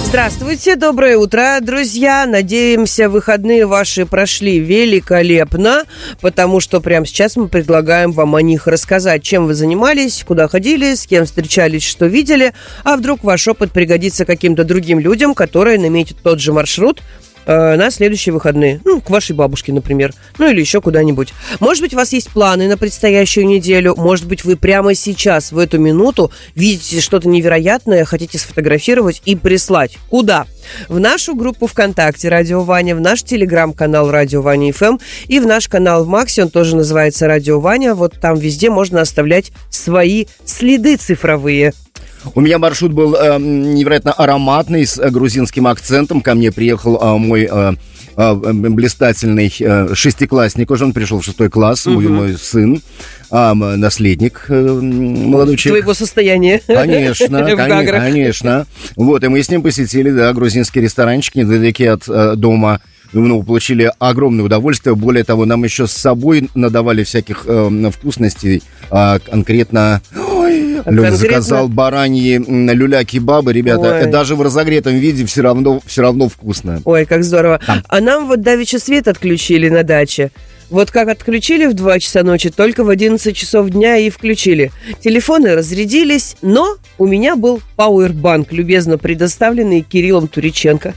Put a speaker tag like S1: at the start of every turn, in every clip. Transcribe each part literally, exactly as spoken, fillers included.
S1: Здравствуйте, доброе утро, друзья. Надеемся, выходные ваши прошли великолепно, потому что прямо сейчас мы предлагаем вам о них рассказать, чем вы занимались, куда ходили, с кем встречались, что видели, а вдруг ваш опыт пригодится каким-то другим людям, которые наметят тот же маршрут на следующие выходные. Ну, к вашей бабушке, например. Ну, или еще куда-нибудь. Может быть, у вас есть планы на предстоящую неделю. Может быть, вы прямо сейчас, в эту минуту, видите что-то невероятное, хотите сфотографировать и прислать. Куда? В нашу группу ВКонтакте «Радио Ваня», в наш телеграм-канал «Радио Ваня эф эм» и в наш канал в Максе, он тоже называется «Радио Ваня». Вот там везде можно оставлять свои следы цифровые.
S2: У меня маршрут был э, невероятно ароматный, с э, грузинским акцентом. Ко мне приехал э, мой э, э, блистательный э, шестиклассник. Уже он пришел в шестой класс, угу. мой, мой сын, э, наследник, э, молодой человек.
S1: Твоего состояния.
S2: Конечно, конечно, конечно. Вот, и мы с ним посетили, да, грузинский ресторанчик недалеко от э, дома. Ну, получили огромное удовольствие. Более того, нам еще с собой надавали всяких э, вкусностей. А, конкретно... Ой, а Лёля конкретно... заказал бараньи люля-кебабы. Ребята, Ой. даже в разогретом виде все равно, все равно вкусно.
S1: Ой, как здорово. Там. А нам вот давеча свет отключили на даче. Вот как отключили в два часа ночи, только в одиннадцать часов дня и включили. Телефоны разрядились, но у меня был пауэрбанк, любезно предоставленный Кириллом Туриченко.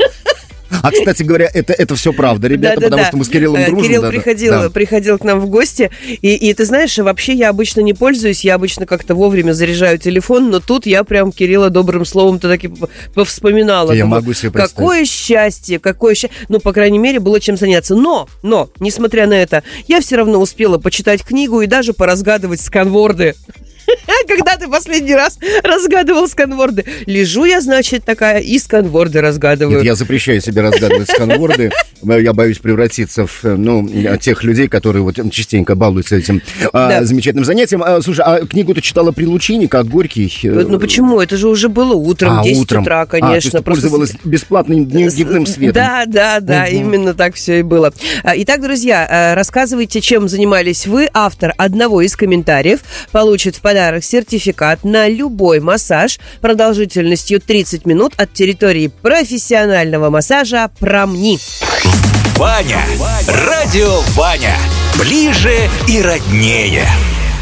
S2: А, кстати говоря, это, это все правда, ребята, да, да, потому да. что мы с Кириллом дружим.
S1: Кирилл
S2: да,
S1: приходил,
S2: да.
S1: приходил к нам в гости, и, и ты знаешь, вообще я обычно не пользуюсь, я обычно как-то вовремя заряжаю телефон, но тут я прям Кирилла добрым словом-то таки повспоминала.
S2: Я могу себе представить.
S1: Какое счастье, какое счастье. Ну, по крайней мере, было чем заняться. Но, но, несмотря на это, я все равно успела почитать книгу и даже поразгадывать сканворды. Когда ты последний раз разгадывал сканворды? Лежу я, значит, такая, и сканворды разгадываю.
S2: Нет, я запрещаю себе разгадывать сканворды. Я боюсь превратиться в, ну, тех людей, которые вот частенько балуются этим да. а, замечательным занятием. А, слушай, а книгу ты читала при лучине, как Горький?
S1: Ну, почему? Это же уже было утром, а, десять утром. утра, конечно. А, то есть
S2: ты пользовалась бесплатным дневным светом.
S1: Да, да, да, угу. именно так все и было. Итак, друзья, рассказывайте, чем занимались вы. Автор одного из комментариев получит в подарок сертификат на любой массаж продолжительностью тридцать минут от территории профессионального массажа «Промни».
S3: Ваня, Радио Ваня, ближе и роднее.